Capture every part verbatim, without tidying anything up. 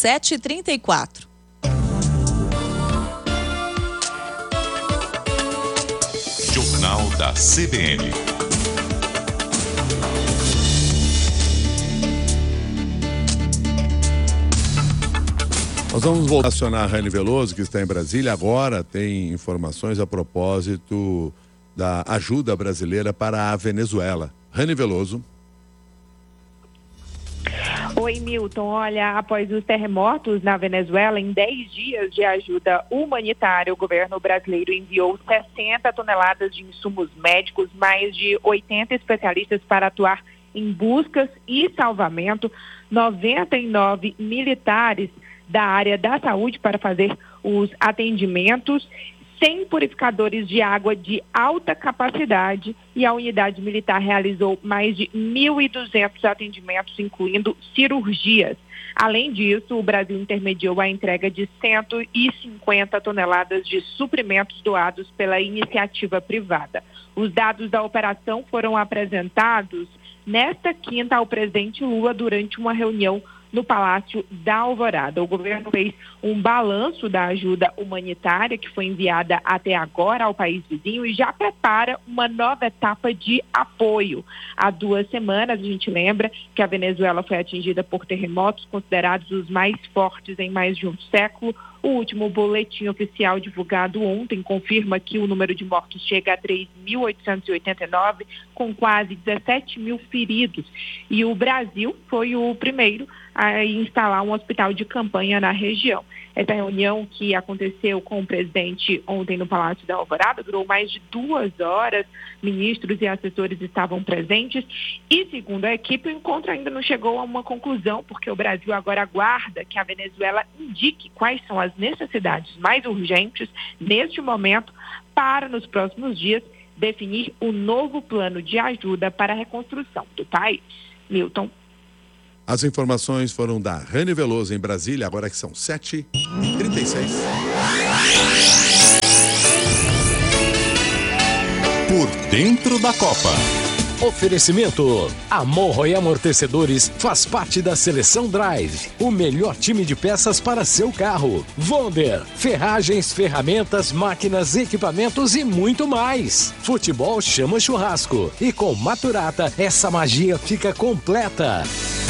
sete e trinta e quatro. Jornal da C B N. Nós vamos voltar a acionar a Rani Veloso, que está em Brasília. Agora tem informações a propósito da ajuda brasileira para a Venezuela. Rani Veloso. Oi, Milton. Olha, após os terremotos na Venezuela, em dez dias de ajuda humanitária, o governo brasileiro enviou sessenta toneladas de insumos médicos, mais de oitenta especialistas para atuar em buscas e salvamento, noventa e nove militares da área da saúde para fazer os atendimentos, cem purificadores de água de alta capacidade, e a unidade militar realizou mais de mil e duzentos atendimentos, incluindo cirurgias. Além disso, o Brasil intermediou a entrega de cento e cinquenta toneladas de suprimentos doados pela iniciativa privada. Os dados da operação foram apresentados nesta quinta ao presidente Lula durante uma reunião no Palácio da Alvorada. O governo fez um balanço da ajuda humanitária que foi enviada até agora ao país vizinho e já prepara uma nova etapa de apoio. Há duas semanas, a gente lembra que a Venezuela foi atingida por terremotos considerados os mais fortes em mais de um século. O último boletim oficial divulgado ontem confirma que o número de mortos chega a três mil oitocentos e oitenta e nove, com quase dezessete mil feridos. E o Brasil foi o primeiro a instalar um hospital de campanha na região. Essa reunião, que aconteceu com o presidente ontem no Palácio da Alvorada, durou mais de duas horas. Ministros e assessores estavam presentes e, segundo a equipe, o encontro ainda não chegou a uma conclusão, porque o Brasil agora aguarda que a Venezuela indique quais são as necessidades mais urgentes neste momento para, nos próximos dias, definir o novo plano de ajuda para a reconstrução do país. Milton. As informações foram da Rani Veloso em Brasília, agora que são sete e trinta e seis. Por dentro da Copa. Oferecimento. Amorro e Amortecedores faz parte da Seleção Drive, o melhor time de peças para seu carro. Wonder, ferragens, ferramentas, máquinas, equipamentos e muito mais. Futebol chama churrasco. E com Maturata, essa magia fica completa.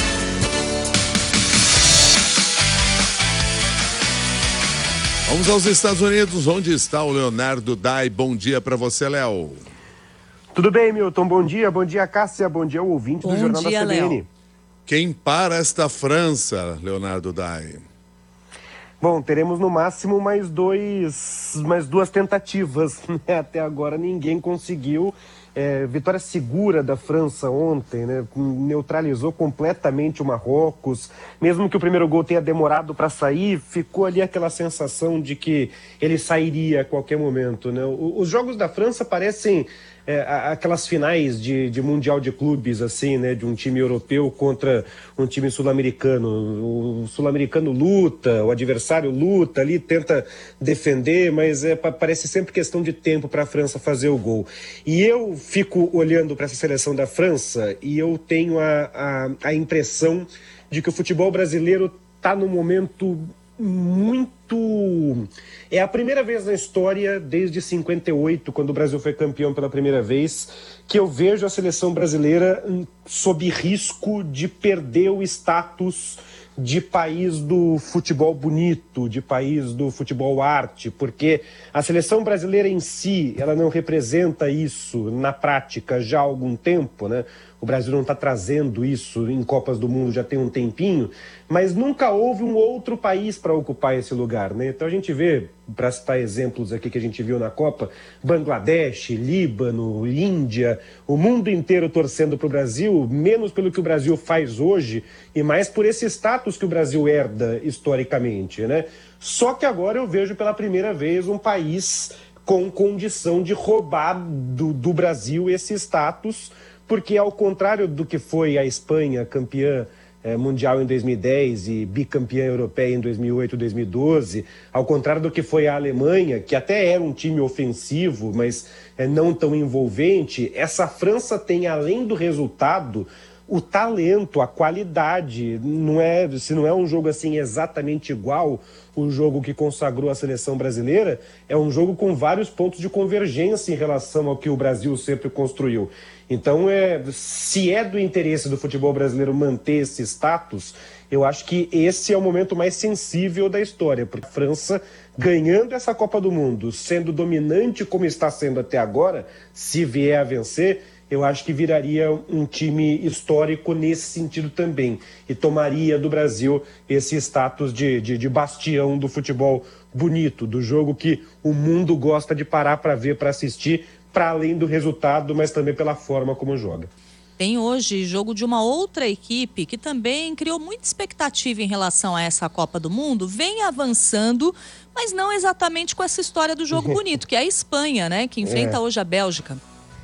Vamos aos Estados Unidos, onde está o Leonardo Dai. Bom dia para você, Léo. Tudo bem, Milton? Bom dia, bom dia, Cássia, bom dia ao ouvinte bom do Jornal dia, da C B N. Léo. Quem para esta França, Leonardo Dai? Bom, teremos no máximo mais dois, mais duas tentativas, né? Até agora ninguém conseguiu. É, vitória segura da França ontem, né? Neutralizou completamente o Marrocos. Mesmo que o primeiro gol tenha demorado para sair, ficou ali aquela sensação de que ele sairia a qualquer momento, né? O, os jogos da França parecem é, aquelas finais de, de Mundial de Clubes, assim, né? De um time europeu contra um time sul-americano. O sul-americano luta, o adversário luta ali, tenta defender, mas é, parece sempre questão de tempo para a França fazer o gol. E eu fico olhando para essa seleção da França e eu tenho a, a, a impressão de que o futebol brasileiro está num momento muito... É a primeira vez na história, desde cinquenta e oito, quando o Brasil foi campeão pela primeira vez, que eu vejo a seleção brasileira sob risco de perder o status de país do futebol bonito, de país do futebol arte, porque a seleção brasileira em si, ela não representa isso na prática já há algum tempo, né? O Brasil não está trazendo isso em Copas do Mundo já tem um tempinho, mas nunca houve um outro país para ocupar esse lugar, né? Então a gente vê, para citar exemplos aqui que a gente viu na Copa, Bangladesh, Líbano, Índia, o mundo inteiro torcendo para o Brasil, menos pelo que o Brasil faz hoje e mais por esse status que o Brasil herda historicamente, né? Só que agora eu vejo pela primeira vez um país com condição de roubar do, do Brasil esse status, porque ao contrário do que foi a Espanha campeã eh, mundial em dois mil e dez e bicampeã europeia em dois mil e oito e dois mil e doze, ao contrário do que foi a Alemanha, que até era um time ofensivo, mas eh, não tão envolvente, essa França tem, além do resultado, o talento, a qualidade. Não é, se não é um jogo assim exatamente igual o jogo que consagrou a seleção brasileira, é um jogo com vários pontos de convergência em relação ao que o Brasil sempre construiu. Então, é, se é do interesse do futebol brasileiro manter esse status, eu acho que esse é o momento mais sensível da história, porque a França, ganhando essa Copa do Mundo, sendo dominante como está sendo até agora, se vier a vencer, eu acho que viraria um time histórico nesse sentido também, e tomaria do Brasil esse status de, de, de bastião do futebol bonito, do jogo que o mundo gosta de parar para ver, para assistir, para além do resultado, mas também pela forma como joga. Tem hoje jogo de uma outra equipe que também criou muita expectativa em relação a essa Copa do Mundo, vem avançando, mas não exatamente com essa história do jogo bonito, que é a Espanha, né, que enfrenta é. hoje a Bélgica.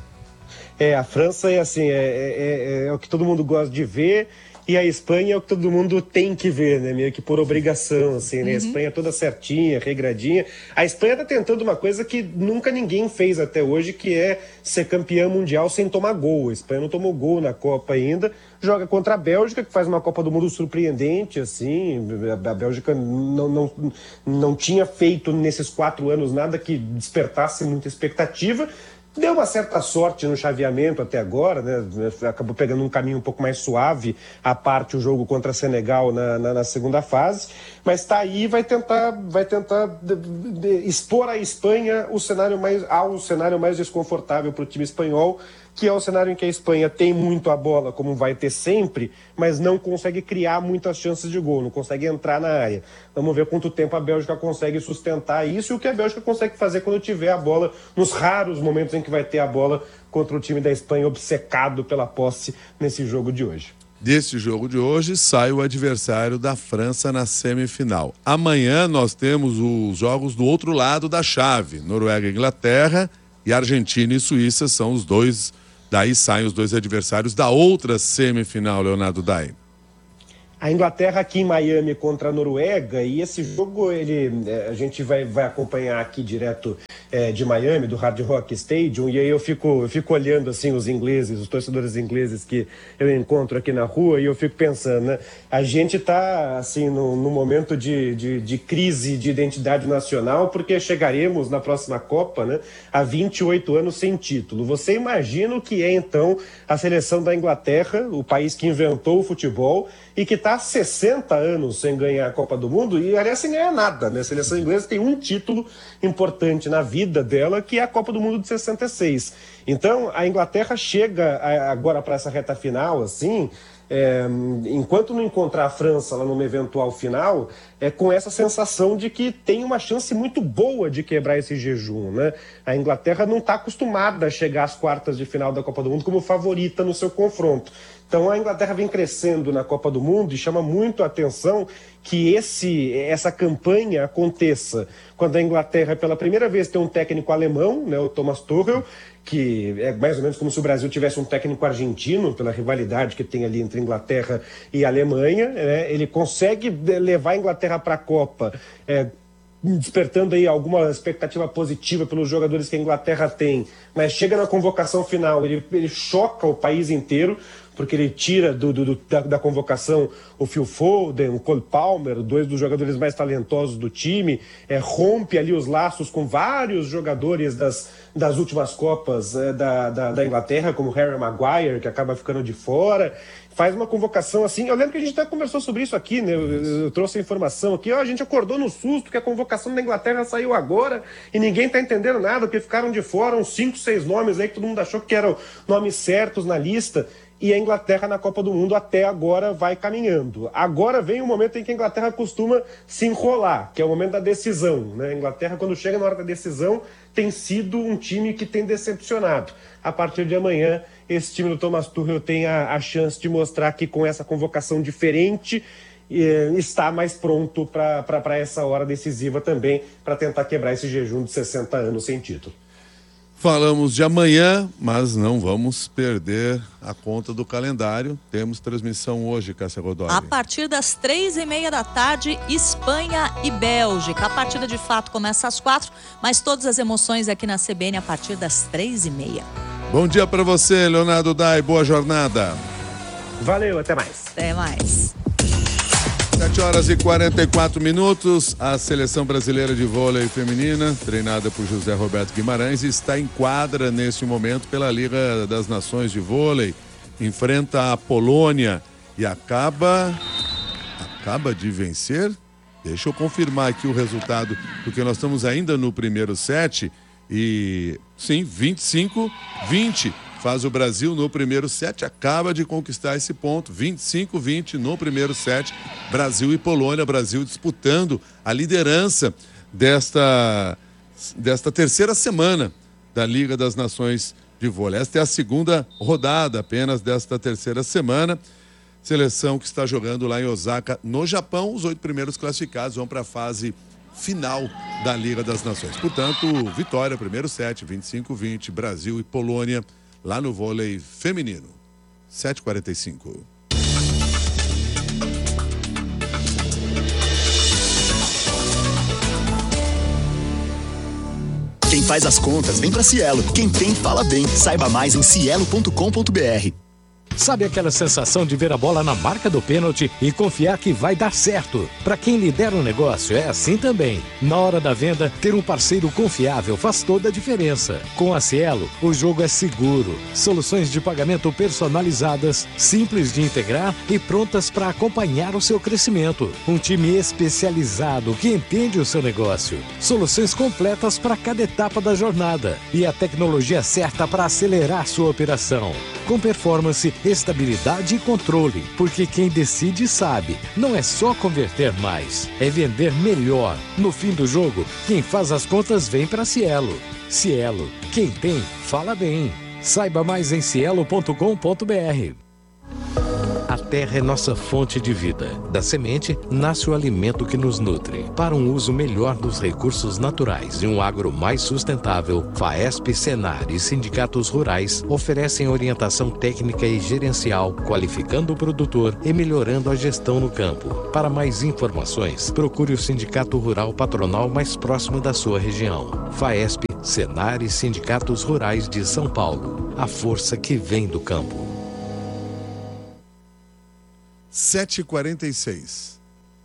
É, a França é assim, é, é, é o que todo mundo gosta de ver, e a Espanha é o que todo mundo tem que ver, né? Meio que por obrigação, assim, né? Uhum. A Espanha toda certinha, regradinha. A Espanha tá tentando uma coisa que nunca ninguém fez até hoje, que é ser campeã mundial sem tomar gol. A Espanha não tomou gol na Copa ainda. Joga contra a Bélgica, que faz uma Copa do Mundo surpreendente, assim. A Bélgica não, não, não tinha feito nesses quatro anos nada que despertasse muita expectativa. Deu uma certa sorte no chaveamento até agora, né? Acabou pegando um caminho um pouco mais suave, a parte o jogo contra Senegal na, na, na segunda fase, mas está aí, vai tentar, vai tentar de, de, expor a Espanha o cenário mais, ao cenário mais desconfortável para o time espanhol, que é o cenário em que a Espanha tem muito a bola, como vai ter sempre, mas não consegue criar muitas chances de gol, não consegue entrar na área. Vamos ver quanto tempo a Bélgica consegue sustentar isso e o que a Bélgica consegue fazer quando tiver a bola, nos raros momentos em que vai ter a bola contra o time da Espanha obcecado pela posse nesse jogo de hoje. Desse jogo de hoje sai o adversário da França na semifinal. Amanhã nós temos os jogos do outro lado da chave, Noruega e Inglaterra, e Argentina e Suíça são os dois. Daí saem os dois adversários da outra semifinal, Leonardo Dai. A Inglaterra aqui em Miami contra a Noruega, e esse jogo ele, a gente vai, vai acompanhar aqui direto é, de Miami, do Hard Rock Stadium, e aí eu fico, eu fico olhando assim os ingleses, os torcedores ingleses que eu encontro aqui na rua, e eu fico pensando, né? A gente está assim, no, no momento de, de, de crise de identidade nacional, porque chegaremos na próxima Copa, né, a vinte e oito anos sem título. Você imagina o que é então a seleção da Inglaterra, o país que inventou o futebol, e que está há sessenta anos sem ganhar a Copa do Mundo, e aliás sem ganhar nada, né? A seleção inglesa tem um título importante na vida dela, que é a Copa do Mundo de sessenta e seis. Então, a Inglaterra chega agora para essa reta final, assim, é, enquanto não encontrar a França lá numa eventual final, é com essa sensação de que tem uma chance muito boa de quebrar esse jejum, né? A Inglaterra não está acostumada a chegar às quartas de final da Copa do Mundo como favorita no seu confronto. Então a Inglaterra vem crescendo na Copa do Mundo e chama muito a atenção que esse, essa campanha aconteça quando a Inglaterra pela primeira vez tem um técnico alemão, né, o Thomas Tuchel, que é mais ou menos como se o Brasil tivesse um técnico argentino, pela rivalidade que tem ali entre Inglaterra e Alemanha, né? Ele consegue levar a Inglaterra para a Copa, é, despertando aí alguma expectativa positiva pelos jogadores que a Inglaterra tem, mas chega na convocação final, ele, ele choca o país inteiro, porque ele tira do, do, da, da convocação o Phil Foden, o Cole Palmer, dois dos jogadores mais talentosos do time, é, rompe ali os laços com vários jogadores das, das últimas Copas é, da, da, da Inglaterra, como Harry Maguire, que acaba ficando de fora, faz uma convocação assim. Eu lembro que a gente até conversou sobre isso aqui, né? Eu, eu trouxe a informação aqui, ó, a gente acordou no susto que a convocação da Inglaterra saiu agora e ninguém tá entendendo nada, porque ficaram de fora uns cinco, seis nomes aí que todo mundo achou que eram nomes certos na lista. E a Inglaterra na Copa do Mundo até agora vai caminhando. Agora vem o momento em que a Inglaterra costuma se enrolar, que é o momento da decisão, né? A Inglaterra, quando chega na hora da decisão, tem sido um time que tem decepcionado. A partir de amanhã, esse time do Thomas Tuchel tem a, a chance de mostrar que com essa convocação diferente eh, está mais pronto para essa hora decisiva também, para tentar quebrar esse jejum de sessenta anos sem título. Falamos de amanhã, mas não vamos perder a conta do calendário. Temos transmissão hoje, Cássia Godoy. A partir das três e meia da tarde, Espanha e Bélgica. A partida de fato começa às quatro, mas todas as emoções aqui na C B N a partir das três e meia. Bom dia para você, Leonardo Dai. Boa jornada. Valeu, até mais. Até mais. sete horas e quarenta e quatro minutos. A seleção brasileira de vôlei feminina, treinada por José Roberto Guimarães, está em quadra neste momento pela Liga das Nações de Vôlei. Enfrenta a Polônia e acaba acaba de vencer. Deixa eu confirmar aqui o resultado, porque nós estamos ainda no primeiro set e sim, vinte e cinco a vinte. Faz o Brasil no primeiro set, acaba de conquistar esse ponto, vinte e cinco a vinte no primeiro set. Brasil e Polônia, Brasil disputando a liderança desta, desta terceira semana da Liga das Nações de Vôlei. Esta é a segunda rodada apenas desta terceira semana. Seleção que está jogando lá em Osaka, no Japão. Os oito primeiros classificados vão para a fase final da Liga das Nações. Portanto, vitória, primeiro set, vinte e cinco a vinte, Brasil e Polônia, lá no vôlei feminino. sete e quarenta e cinco. Quem faz as contas vem pra Cielo. Quem tem, fala bem. Saiba mais em cielo ponto com ponto br. Sabe aquela sensação de ver a bola na marca do pênalti e confiar que vai dar certo? Para quem lidera um negócio, é assim também. Na hora da venda, ter um parceiro confiável faz toda a diferença. Com a Cielo, o jogo é seguro. Soluções de pagamento personalizadas, simples de integrar e prontas para acompanhar o seu crescimento. Um time especializado que entende o seu negócio. Soluções completas para cada etapa da jornada. E a tecnologia certa para acelerar sua operação. Com performance, estabilidade e controle, porque quem decide sabe, não é só converter mais, é vender melhor. No fim do jogo, quem faz as contas vem para Cielo. Cielo, quem tem, fala bem. Saiba mais em cielo ponto com ponto br. A terra é nossa fonte de vida. Da semente, nasce o alimento que nos nutre. Para um uso melhor dos recursos naturais e um agro mais sustentável, FAESP, Senar e sindicatos rurais oferecem orientação técnica e gerencial, qualificando o produtor e melhorando a gestão no campo. Para mais informações, procure o sindicato rural patronal mais próximo da sua região. FAESP, Senar e sindicatos rurais de São Paulo. A força que vem do campo. sete e quarenta e seis.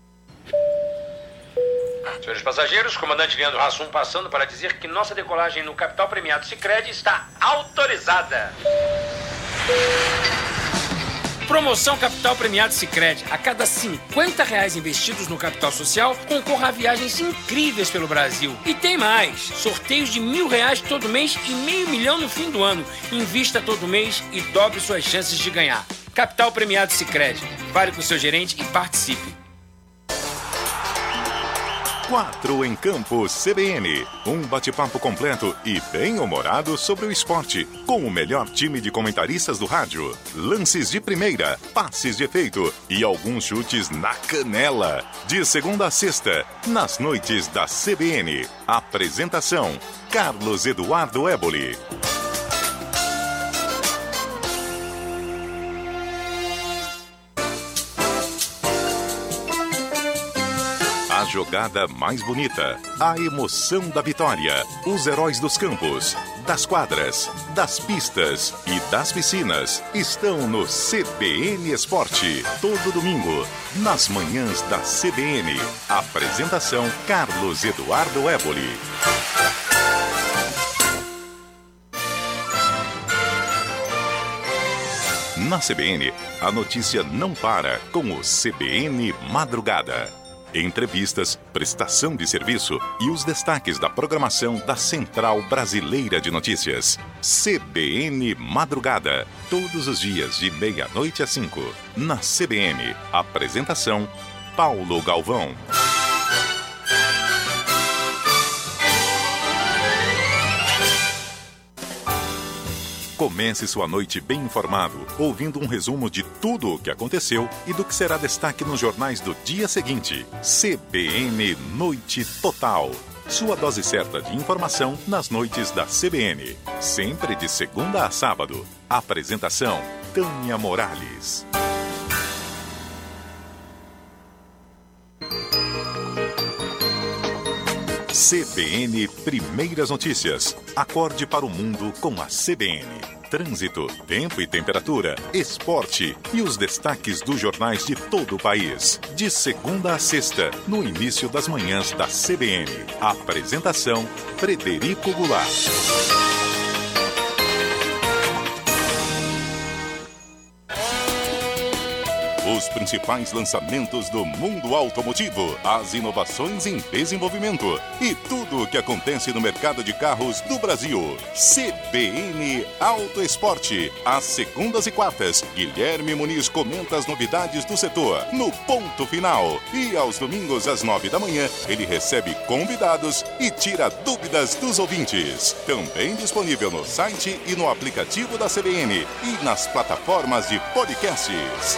Senhores passageiros, comandante Leandro Hassum passando para dizer que nossa decolagem no Capital Premiado Sicredi está autorizada. Promoção Capital Premiado Sicredi. A cada cinquenta reais investidos no capital social, concorra a viagens incríveis pelo Brasil. E tem mais. Sorteios de mil reais todo mês e meio milhão no fim do ano. Invista todo mês e dobre suas chances de ganhar. Capital Premiado Sicredi. Fale com o seu gerente e participe. Quatro em Campo C B N. Um bate-papo completo e bem-humorado sobre o esporte. Com o melhor time de comentaristas do rádio. Lances de primeira, passes de efeito e alguns chutes na canela. De segunda a sexta, nas noites da C B N. Apresentação: Carlos Eduardo Éboli. A jogada mais bonita, a emoção da vitória, os heróis dos campos, das quadras, das pistas e das piscinas estão no C B N Esporte. Todo domingo, nas manhãs da C B N. Apresentação: Carlos Eduardo Éboli. Na C B N, a notícia não para com o C B N Madrugada. Entrevistas, prestação de serviço e os destaques da programação da Central Brasileira de Notícias. C B N Madrugada, todos os dias de meia-noite às cinco. Na C B N, apresentação: Paulo Galvão. Comece sua noite bem informado, ouvindo um resumo de tudo o que aconteceu e do que será destaque nos jornais do dia seguinte. C B N Noite Total. Sua dose certa de informação nas noites da C B N. Sempre de segunda a sábado. Apresentação: Tânia Morales. C B N Primeiras Notícias. Acorde para o mundo com a C B N. trânsito, tempo e temperatura, esporte e os destaques dos jornais de todo o país. De segunda a sexta, no início das manhãs da C B N. Apresentação, Frederico Goulart. Os principais lançamentos do mundo automotivo, as inovações em desenvolvimento e tudo o que acontece no mercado de carros do Brasil. C B N Auto Esporte. Às segundas e quartas, Guilherme Muniz comenta as novidades do setor no Ponto Final. E aos domingos, às nove da manhã, ele recebe convidados e tira dúvidas dos ouvintes. Também disponível no site e no aplicativo da C B N e nas plataformas de podcasts.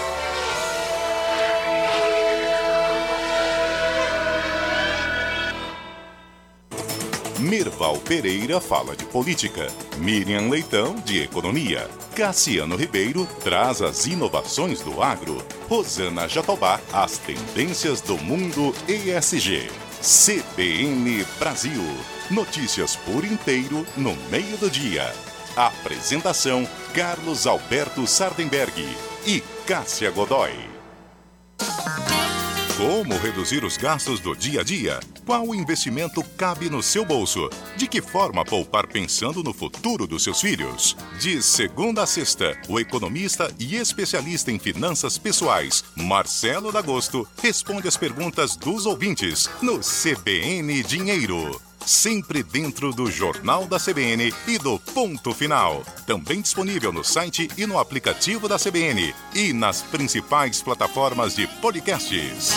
Mirval Pereira fala de política, Miriam Leitão de economia, Cassiano Ribeiro traz as inovações do agro, Rosana Jatobá as tendências do mundo E S G. C B N Brasil, notícias por inteiro no meio do dia. Apresentação Carlos Alberto Sardenberg e Cássia Godoy. Como reduzir os gastos do dia a dia? Qual investimento cabe no seu bolso? De que forma poupar pensando no futuro dos seus filhos? De segunda a sexta, o economista e especialista em finanças pessoais, Marcelo D'Agosto, responde as perguntas dos ouvintes no C B N Dinheiro. Sempre dentro do Jornal da C B N e do Ponto Final. Também disponível no site e no aplicativo da C B N e nas principais plataformas de podcasts.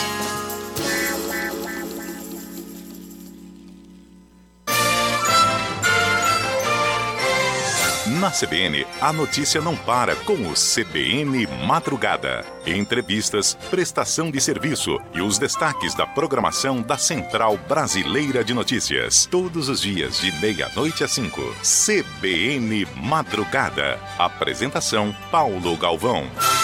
Na C B N, a notícia não para com o C B N Madrugada. Entrevistas, prestação de serviço e os destaques da programação da Central Brasileira de Notícias. Todos os dias, de meia-noite às cinco. C B N Madrugada. Apresentação, Paulo Galvão.